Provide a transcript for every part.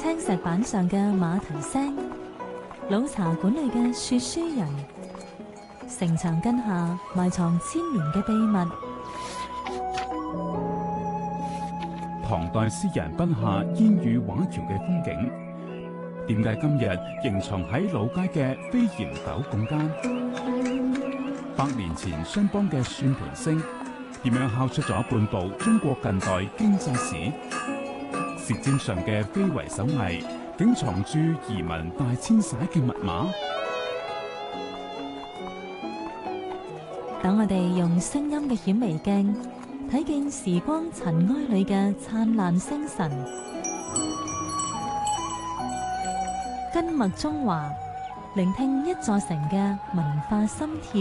青石板上嘅馬蹄聲，老茶館裏嘅說書人，城牆根下埋藏千年嘅秘密。 唐代詩人筆下煙雨畫橋嘅風景，點解今日仍藏喺老街嘅飛檐斗拱間？100年前商幫嘅算盤聲，點樣敲出咗半部中國近代經濟史？舌尖上嘅非遺手藝，竟藏住移民大遷徙嘅密碼。 等我哋用聲音嘅顯微鏡，睇見時光塵埃裏嘅燦爛星辰。根脈中華，聆聽一座城嘅文化心跳。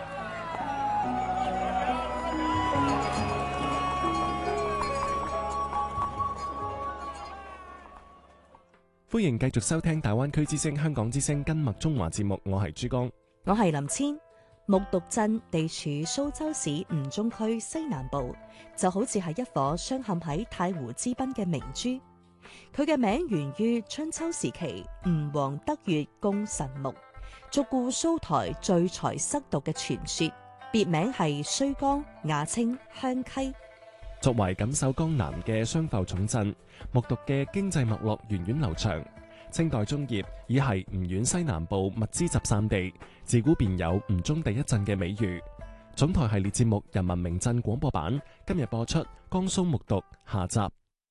歡迎繼續收聽大灣區之聲香港之聲根脈中華節目，我係珠江， 我係林千。木牘鎮地處蘇州市吳中區西南部，就好似係一顆鑲嵌喺太湖之濱嘅明珠。佢嘅名源於春秋時期吳王得月攻神木，獨孤蘇台聚財塞毒嘅傳說，別名係綏江，雅稱香溪。 作為錦繡江南嘅商埠重鎮，木牘嘅經濟脈絡源遠流長。清代中葉已係吳縣西南部物資集散地，自古便有吳中第一鎮嘅美譽。總台系列節目《人民名鎮》廣播版今日播出江蘇木牘下集。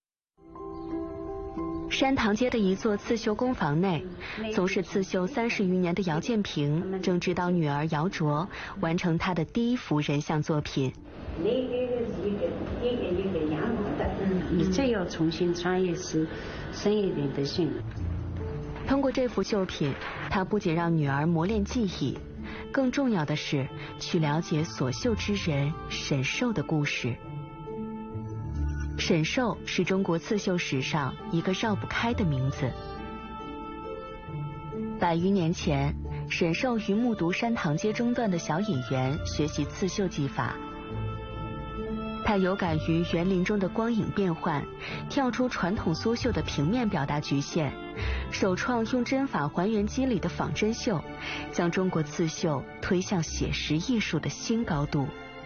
山塘街的一座刺繡工坊內，從事刺繡30餘年的姚建平正指導女兒姚卓完成她的第一幅人像作品。 你這要重新穿越時深一點的性。 通過這幅繡品，她不僅讓女兒磨練技藝，更重要的是去了解所繡之人沈壽的故事。沈壽是中國刺繡史上一個繞不開的名字。100餘年前，沈壽與木牘山塘街中段的小野園學習刺繡技法。他有感於園林中的光影變幻，跳出傳統蘇繡的平面表達局限，首創用針法還原肌理的仿真繡，將中國刺繡推向寫實藝術的新高度。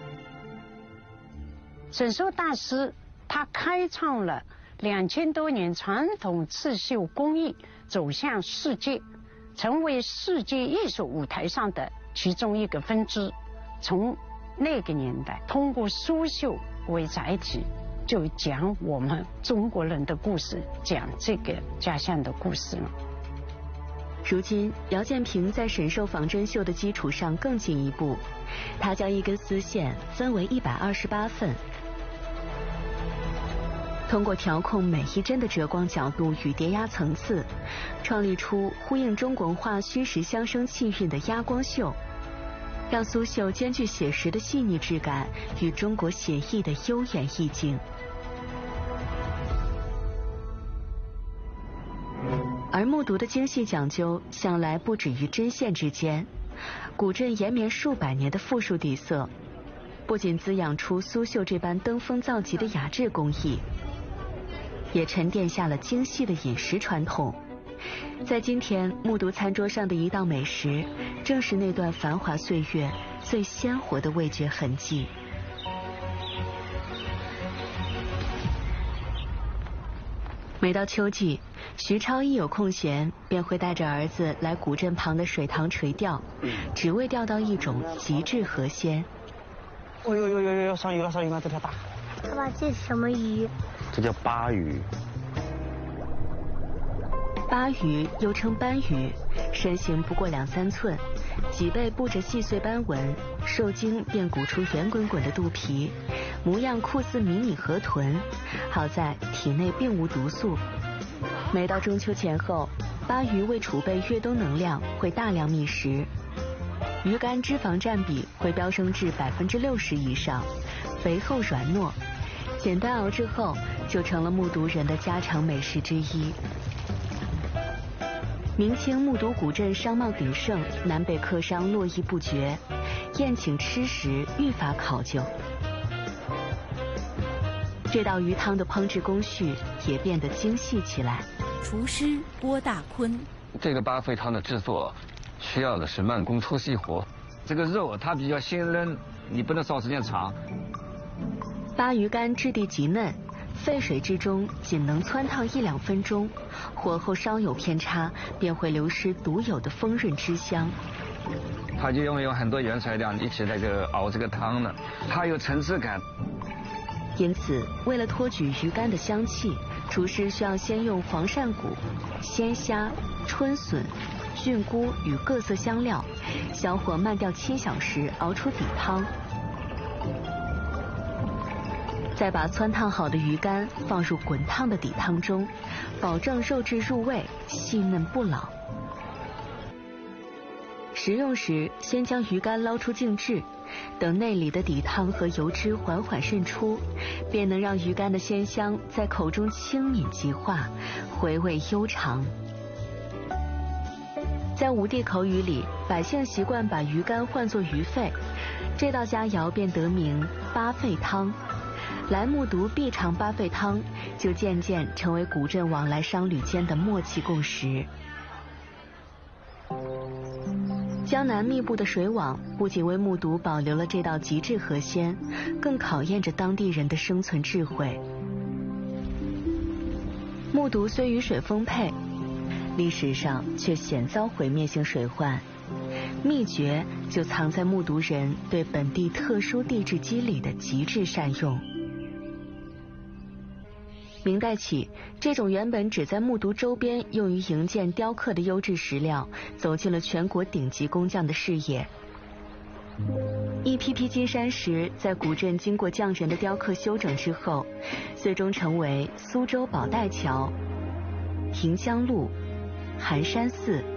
沈壽大師他開創了2000多年傳統刺繡工藝走向世界，成為世界藝術舞台上的其中一個分支。從那個年代，通過蘇繡為載體，就講我們中國人的故事，講這個家鄉的故事了。 如今，姚建平在沈壽仿真繡的基礎上更進一步，他將一根絲線分為128份，通過調控每一針的折光角度與疊壓層次，創立出呼應中國文化虛實相生氣韻的壓光繡，讓蘇繡兼具寫實的細膩質感與中國寫意的悠遠意境。而木牘的精細講究向來不止於針線之間，古鎮延綿數百年的富庶底色，不僅滋養出蘇繡這般登峰造極的雅致工藝，也沉澱下了精細的飲食傳統。在今天木牘餐桌上的一道美食，正是那段繁華歲月最鮮活的味覺痕跡。每到秋季，徐超一有空閒，便會帶着兒子來古鎮旁的水塘垂釣，只為釣到一種極致河鮮。 哦呦，上魚了，這條大。 爸爸，這是什麼魚？ 這叫鮑魚。 鮑魚又稱斑魚，身形不過2-3寸，脊背布着細碎斑紋，受精便鼓出圓滾滾的肚皮，模樣酷似迷你河豚。好在體內並無毒素。每到中秋前後，鮑魚為儲備越冬能量，會大量覓食，魚肝脂肪佔比會飆升至60%以上，肥厚軟糯，簡單熬製後就成了木牘人的家常美食之一。明清木牘古鎮商貿鼎盛，南北客商絡繹不絕，宴請吃食愈發考究。 这道鱼汤的烹制工序也变得精细起来。 厨师郭大坤， 这个八沸汤的制作需要的是慢工出细活，这个肉它比较鲜嫩，你不能烧时间长。 鲅鱼干质地极嫩，沸水之中仅能汆烫1-2分钟，火候稍有偏差，便会流失独有的丰润汁香。 它就用很多原材料一起那个熬这个汤了，它有层次感。 因此，为了托举鱼干的香气，厨师需要先用黄鳝骨、鲜虾、春笋、菌菇与各色香料，小火慢调7小时熬出底汤，再把汆烫好的鱼干放入滚烫的底汤中，保证肉质入味、细嫩不老。食用时，先将鱼干捞出静置，等内里的底汤和油脂缓缓渗出，便能让鱼干的鲜香在口中轻抿即化，回味悠长。在吴地口语里，百姓习惯把鱼干唤作鱼肺，这道佳肴便得名八沸汤。来木渎必尝八沸汤，就渐渐成为古镇往来商旅间的默契共识。江南密布的水网不仅为木渎保留了这道极致河鲜，更考验着当地人的生存智慧。木渎虽雨水丰沛，历史上却险遭毁灭性水患，秘诀就藏在木渎人对本地特殊地质机理的极致善用。明代起，这种原本只在木渎周边用于营建雕刻的优质石料，走进了全国顶级工匠的视野。一批批金山石在古镇经过匠人的雕刻修整之后，最终成为苏州宝带桥、迎江路、寒山寺、